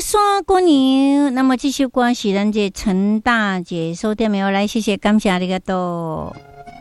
山姑娘。那么这首歌是咱这陈大姐收点没有？来，谢谢，感谢你个多。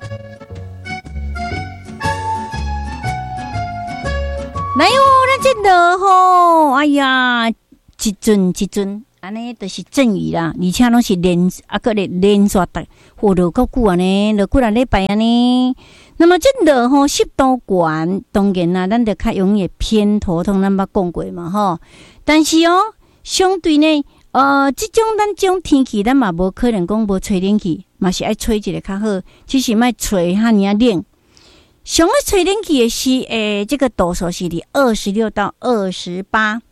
来哟，咱这落吼，哎呀，一阵，安尼都是阵雨啦，而且拢是个连续的，落够久安尼，落几礼拜安尼。那么这落吼湿度悬，当然啦，咱就较容易偏头痛，咱捌讲过嘛吼。但是相对呢，咱这种天气，咱嘛无可能讲无吹冷气，嘛是爱吹一个较好，只是莫吹遐尔冷。上爱吹冷气的是这个度数是伫26到28。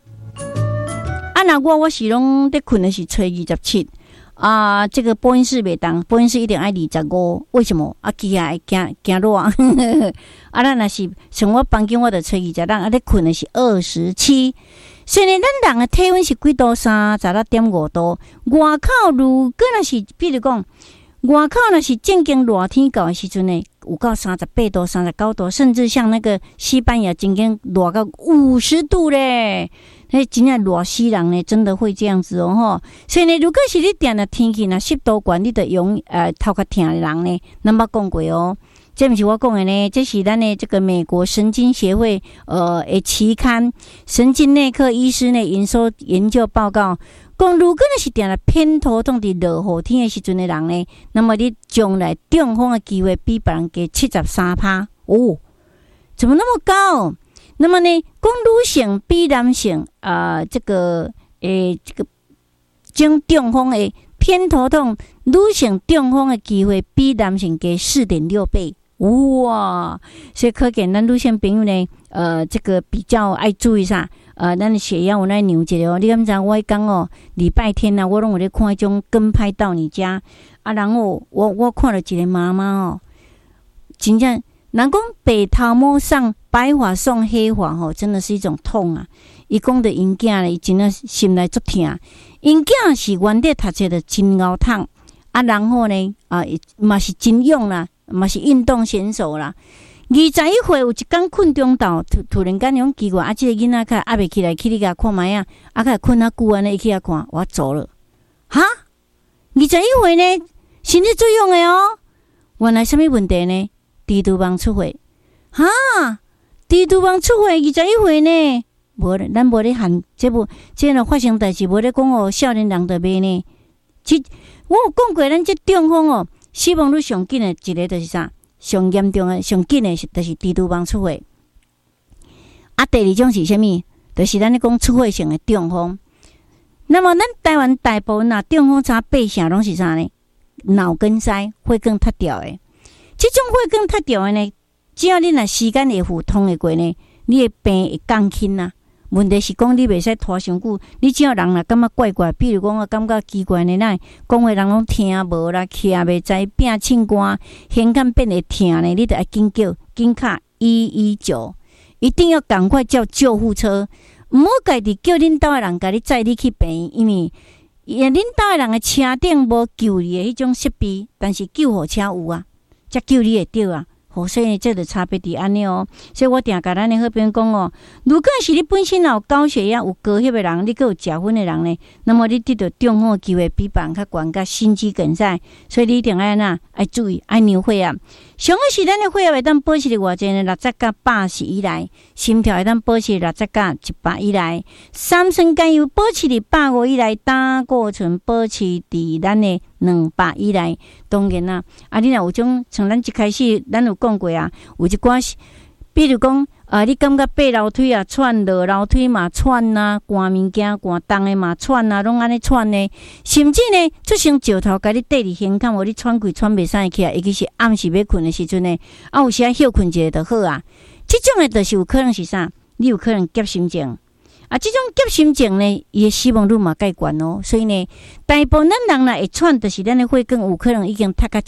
那我是拢在困的是吹27啊，这个播音室袂当，播音室一定爱25。为什么？机会惊热咱若是像我房间，我就吹20，咱在困的是27。所以呢，咱人的体温是几度？36.5度。外口如果若是，比如讲，外口若是正经热天到的时阵呢，有到38度、39度，甚至像那个西班牙正经热到50度咧。真正热死人呢，真的会这样子吼。所以呢，如果是你定的天气呢，湿度高，你就容头壳痛的人呢，咱捌讲过哦。这不是我讲的呢，这是咱的这个美国神经协会的期刊《神经内科医师呢研究报告》讲，如果你是定了偏头痛伫落雨天的时阵的人呢，那么你将来中风的机会比别人加73%哦，怎么那么高？那么呢，讲女性比男性这个种中风的偏头痛，女性中风的机会比男性加4.6倍。哇！所以可见咱女性朋友呢，这个比较爱注意啥？咱的血压有那牛一个哦。你敢知我讲礼拜天啊，我拢有咧看迄种跟拍到你家然后我看了一个妈妈真正人讲白头毛上白发送黑发真的是一种痛啊！伊讲的因囝咧，伊真的心内足痛。因囝是原底读册的真熬痛然后呢嘛是真勇啦。嘛是运动选手啦，21岁有一天困中昼，突然间种奇怪这个囡仔较压袂起来，去你家看卖较困久安尼，伊去遐看，我走了。哈，21岁呢，身体作用的原来什么问题呢？低度棒出血。哈，低度棒出血，21岁呢，咱无咧喊，这发生代志，无咧讲少年人得买呢。我有讲过，咱这中风死亡率上紧的一个就是啥？上严重的、上紧的就是低度棒出血。第二种是啥物？就是咱咧讲出血性的中风。那么咱台湾大部分中风差80%拢是啥呢？脑梗塞、血管塌掉的。这种血管塌掉的呢，只要你时间会互通的过呢，你的病会降轻啊。问题是讲你袂使拖伤久，你只要人感觉怪怪，比如讲感觉奇怪的讲话人拢听无啦，徛袂知，变凊寒，耳干变会疼呢，你就要紧卡119，一定要赶快叫救护车，唔好家己叫恁兜的人甲你载你去病院，因为恁兜的人的车顶无救你的迄种设备，但是救护车有啊，才救你会到啊。所以这就差别伫安尼所以我定甲咱的好朋友讲如果是你本身有高血压、有高血的人，你还有食薰的人呢，那么你得到中风的机会比别人较悬，甲心肌梗塞，所以你一定爱注意，爱量血压。上个是咱的血压会当保持伫偌济呢，60到80以内，心跳会当保持60到100以内，三酸甘油保持伫150以内，胆固醇保持伫咱的200以内。当然你若有种像咱一开始咱有讲过有一寡，比如讲你感觉爬楼梯喘，落楼梯嘛喘寒物件寒重的嘛喘拢安尼喘呢，甚至呢出现石头甲你缀伫胸坎，你喘气喘袂使起来，尤其是暗时要困的时阵呢，有时休困一下就好这种的就是有可能是啥？你有可能急心症这种急心症呢，伊的死亡率嘛介悬所以呢，大部分咱人会喘，就是咱的血管有可能已经塌到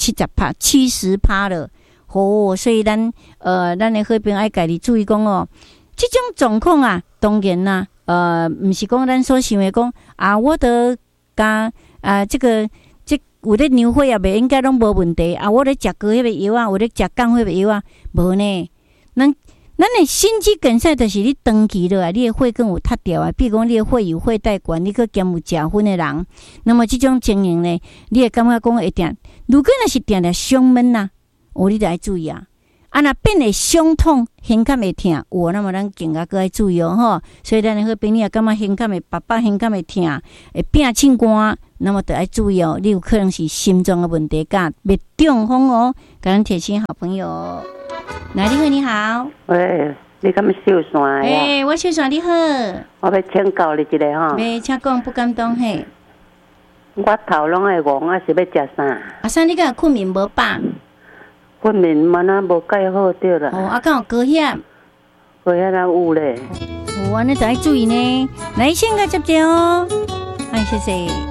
70%了。所以咱的好朋友爱家己注意讲这种状况当然毋是讲咱所想的讲我得加有咧牛血袂应该拢无问题我咧食高血的药有咧食降血的药无呢？咱咱的心肌梗塞就是你长期落来，你的血管有塌掉啊，比如讲你的血有血带管，你去兼有食薰的人，那么这种情形呢，你会感觉讲会定。如果若是定定胸闷呐，你就要注意啊。啊，若变会胸痛，胸坎会痛，那么咱更加搁要注意吼。所以咱的好朋友感觉胸坎会爸爸胸坎会痛，会变清寒，那么就要注意你有可能是心脏的问题，甲要中风哦。感恩铁心好朋友，来，你好，你好。 喂，你敢要秀山呀？ 我秀山你好。 我要请教你一个吼。 请讲，不敢当嘿。 我头拢会戆，是要食啥？ 啥？你敢困眠无饱？ 困眠嘛那无介好对啦。 敢有高血？ 高血压有咧。 安尼就要注意呢。来，先个接哦。谢谢。